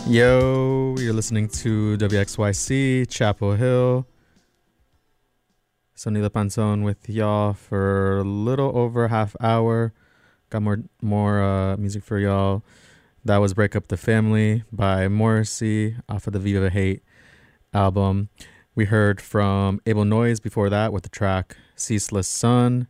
Yo, you're listening to WXYC Chapel Hill. Sonny Panzon with y'all for a little over half hour. Got more music for y'all. That was Break Up the Family by Morrissey off of the Viva Hate album. We heard from Able Noise before that with the track Ceaseless Sun.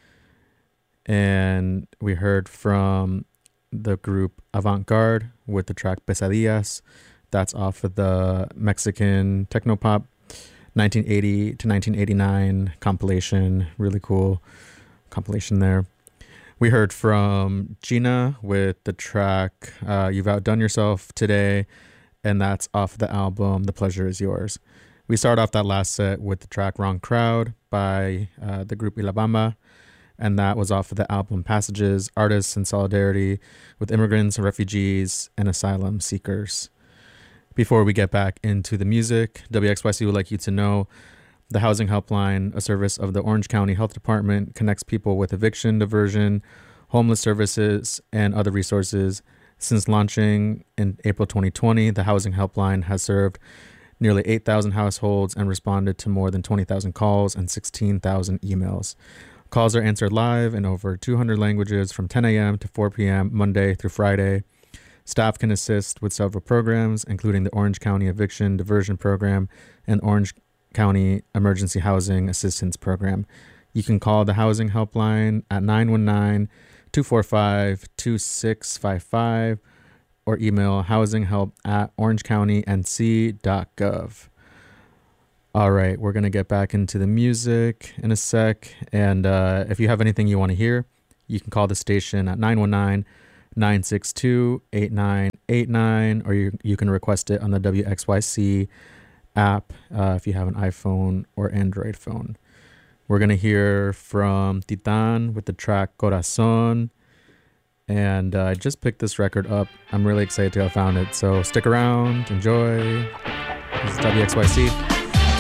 And we heard from the group Avant Garde with the track Pesadillas. That's off of the Mexican Technopop 1980 to 1989 compilation. Really cool compilation there. We heard from Gina with the track You've Outdone Yourself Today, and that's off the album The Pleasure Is Yours. We started off that last set with the track Wrong Crowd by the group La Bamba, and that was off of the album Passages, Artists in Solidarity with Immigrants, Refugees, and Asylum Seekers. Before we get back into the music, WXYC would like you to know the Housing Helpline, a service of the Orange County Health Department, connects people with eviction, diversion, homeless services, and other resources. Since launching in April 2020, the Housing Helpline has served nearly 8,000 households and responded to more than 20,000 calls and 16,000 emails. Calls are answered live in over 200 languages from 10 a.m. to 4 p.m. Monday through Friday. Staff can assist with several programs, including the Orange County Eviction Diversion Program and Orange County Emergency Housing Assistance Program. You can call the Housing Helpline at 919-245-2655 or email housinghelp@orangecountync.gov. All right, we're going to get back into the music in a sec. And if you have anything you want to hear, you can call the station at 919-962-8989, or you can request it on the WXYC app if you have an iPhone or Android phone. We're going to hear from Titan with the track Corazon. And I just picked this record up. I'm really excited to have found it. So stick around, enjoy. This is WXYC.